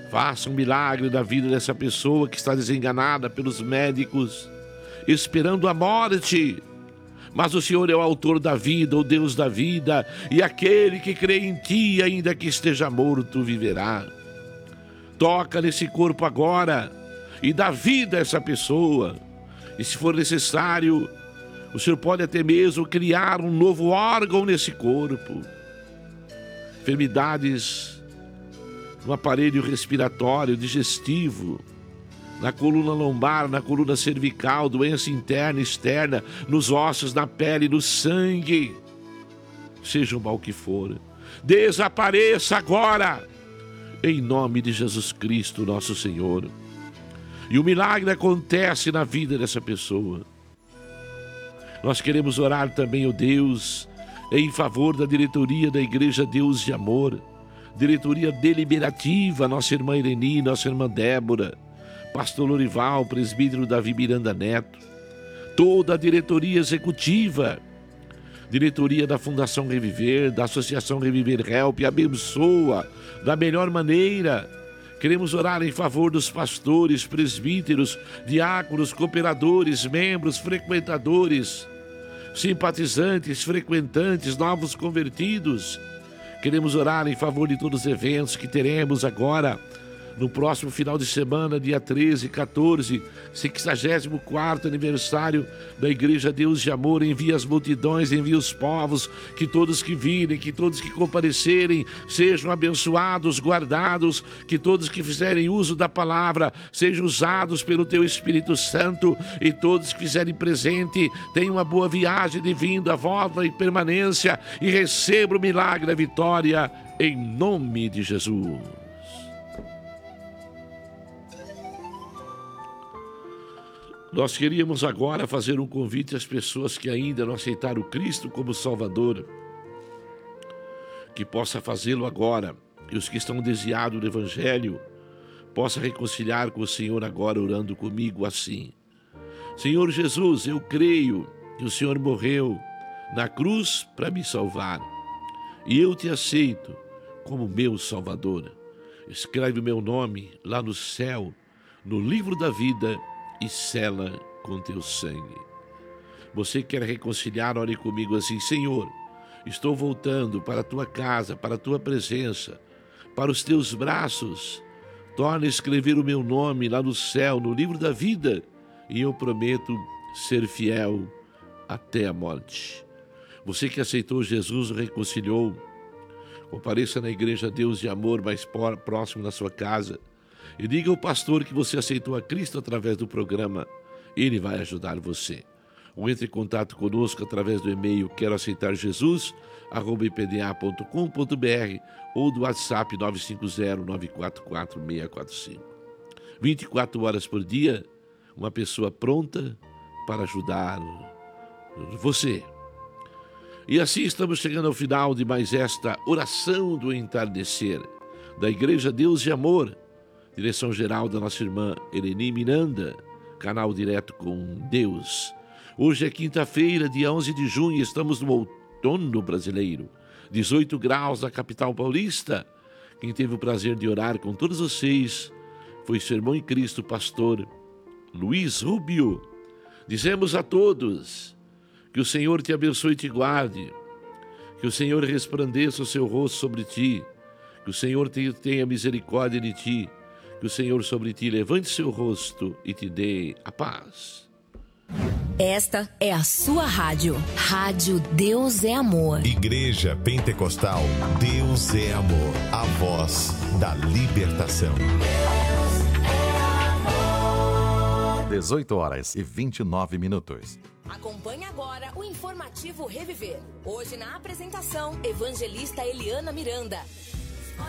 Faça um milagre na vida dessa pessoa que está desenganada pelos médicos, esperando a morte. Mas o Senhor é o autor da vida, o Deus da vida, e aquele que crê em Ti, ainda que esteja morto, viverá. Toca nesse corpo agora e dá vida a essa pessoa. E se for necessário, o Senhor pode até mesmo criar um novo órgão nesse corpo. Enfermidades no aparelho respiratório, digestivo, na coluna lombar, na coluna cervical, doença interna e externa, nos ossos, na pele, no sangue. Seja o mal que for, desapareça agora, em nome de Jesus Cristo, nosso Senhor. E o milagre acontece na vida dessa pessoa. Nós queremos orar também, ó Deus, em favor da diretoria da Igreja Deus de Amor, diretoria deliberativa, nossa irmã Ireni, nossa irmã Débora, pastor Lorival, presbítero Davi Miranda Neto, toda a diretoria executiva, diretoria da Fundação Reviver, da Associação Reviver Help, abençoa da melhor maneira. Queremos orar em favor dos pastores, presbíteros, diáconos, cooperadores, membros, frequentadores, simpatizantes, frequentantes, novos convertidos. Queremos orar em favor de todos os eventos que teremos agora no próximo final de semana, dia 13 e 14, 64º aniversário da Igreja Deus de Amor. Envia as multidões, envia os povos, que todos que virem, que todos que comparecerem sejam abençoados, guardados, que todos que fizerem uso da palavra sejam usados pelo Teu Espírito Santo, e todos que fizerem presente tenham uma boa viagem de vinda, volta e permanência, e recebam o milagre da vitória, em nome de Jesus. Nós queríamos agora fazer um convite às pessoas que ainda não aceitaram Cristo como Salvador, que possa fazê-lo agora, e os que estão desviados do Evangelho possa reconciliar com o Senhor agora, orando comigo assim: Senhor Jesus, eu creio que o Senhor morreu na cruz para me salvar, e eu te aceito como meu Salvador. Escreve o meu nome lá no céu, no livro da vida, e sela com teu sangue. Você quer reconciliar? Ore comigo assim: Senhor, estou voltando para a tua casa, para a tua presença, para os teus braços. Torna a escrever o meu nome lá no céu, no livro da vida, e eu prometo ser fiel até a morte. Você que aceitou Jesus, o reconciliou, compareça na Igreja Deus de Amor mais próximo da sua casa e diga ao pastor que você aceitou a Cristo através do programa. Ele vai ajudar você. Ou entre em contato conosco através do e-mail queroaceitarjesus@ipda.com.br ou do WhatsApp 950-944-645. 24 horas por dia, uma pessoa pronta para ajudar você. E assim estamos chegando ao final de mais esta oração do entardecer da Igreja Deus de Amor. Direção geral da nossa irmã Ireni Miranda, canal direto com Deus. Hoje é quinta-feira, dia 11 de junho, estamos no outono brasileiro. 18 graus na capital paulista. Quem teve o prazer de orar com todos vocês foi seu irmão em Cristo, pastor Luiz Rubio. Dizemos a todos que o Senhor te abençoe e te guarde, que o Senhor resplandeça o seu rosto sobre ti, que o Senhor tenha misericórdia de ti, que o Senhor sobre ti levante seu rosto e te dê a paz. Esta é a sua rádio. Rádio Deus é Amor. Igreja Pentecostal Deus é Amor. A voz da libertação. 18h29. Acompanhe agora o informativo Reviver. Hoje na apresentação, evangelista Eliana Miranda.